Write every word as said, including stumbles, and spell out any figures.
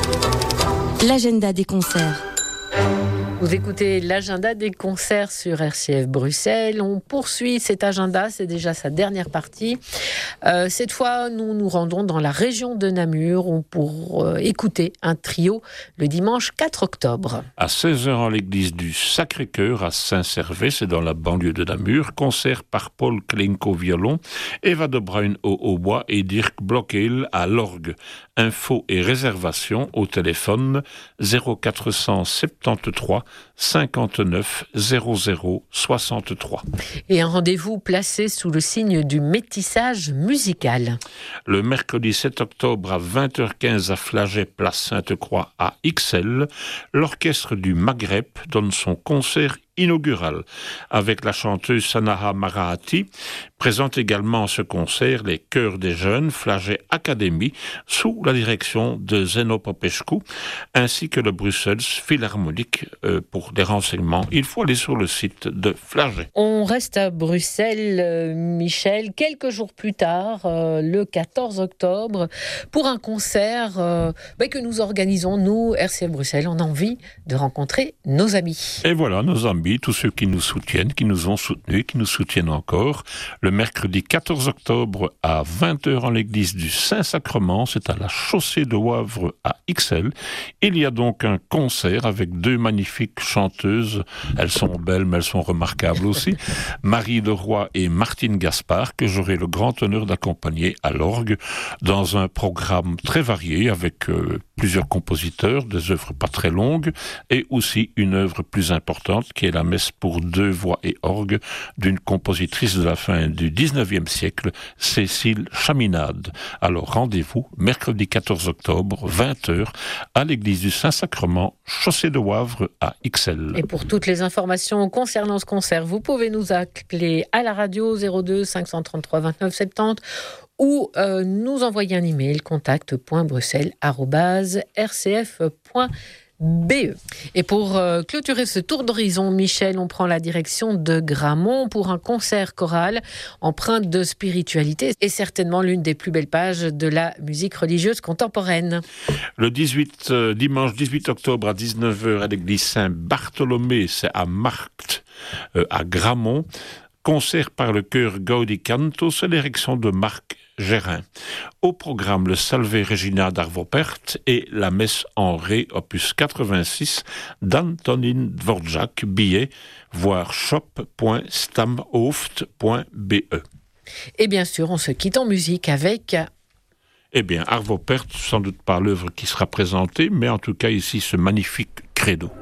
L'agenda des concerts. Vous écoutez l'agenda des concerts sur R C F Bruxelles. On poursuit cet agenda, c'est déjà sa dernière partie. Euh, cette fois, nous nous rendons dans la région de Namur pour euh, écouter un trio le dimanche quatre octobre. À seize heures, à l'église du Sacré-Cœur à Saint-Servais, c'est dans la banlieue de Namur. Concert par Paul Klenko violon, Eva de Bruyn au hautbois et Dirk Blockel à l'orgue. Infos et réservations au téléphone zéro quatre cent soixante-treize cinquante-neuf zéro zéro soixante-trois. Et un rendez-vous placé sous le signe du métissage musical. Le mercredi sept octobre à vingt heures quinze à Flaget, place Sainte-Croix à X L, l'orchestre du Maghreb donne son concert inaugural avec la chanteuse Sanaha Marahati. Présente également à ce concert les chœurs des jeunes Flaget Academy sous la direction de Zeno Popescu ainsi que le Brussels Philharmonic. Euh, pour des renseignements, il faut aller sur le site de Flaget. On reste à Bruxelles, euh, Michel, quelques jours plus tard, euh, le quatorze octobre, pour un concert euh, bah, que nous organisons, nous, R C F Bruxelles. On a envie de rencontrer nos amis. Et voilà, nos amis, tous ceux qui nous soutiennent, qui nous ont soutenus, qui nous soutiennent encore. Le mercredi quatorze octobre à vingt heures en l'église du Saint-Sacrement, c'est à la chaussée de Wavre à X L. Il y a donc un concert avec deux magnifiques chanteuses. Elles sont belles, mais elles sont remarquables aussi. Marie Leroy et Martine Gaspard, que j'aurai le grand honneur d'accompagner à l'orgue dans un programme très varié avec euh, plusieurs compositeurs, des œuvres pas très longues et aussi une œuvre plus importante qui est la messe pour deux voix et orgue d'une compositrice de la fin du dix-neuvième siècle, Cécile Chaminade. Alors rendez-vous mercredi quatorze octobre, vingt heures, à l'église du Saint-Sacrement, chaussée de Wavre à X L. Et pour toutes les informations concernant ce concert, vous pouvez nous appeler à la radio zéro deux cinq cent trente-trois vingt-neuf soixante-dix ou euh, nous envoyer un email contact point bruxelles arobase r c f point b e. Et pour euh, clôturer ce tour d'horizon, Michel, on prend la direction de Gramont pour un concert choral empreint de spiritualité et certainement l'une des plus belles pages de la musique religieuse contemporaine. Le dix-huit, euh, dimanche dix-huit octobre à dix-neuf heures à l'église Saint-Bartholomé, c'est à Markt, euh, à Gramont. Concert par le chœur Gaudi Canto sous l'érection de Marc Gérin. Au programme, le Salve Regina d'Arvopert et la messe en ré, opus quatre-vingt-six, d'Antonin Dvorak. Billet, voir shop point stamhoofd point b e. Et bien sûr, on se quitte en musique avec... Eh bien, Arvopert, sans doute pas l'œuvre qui sera présentée, mais en tout cas ici, ce magnifique credo.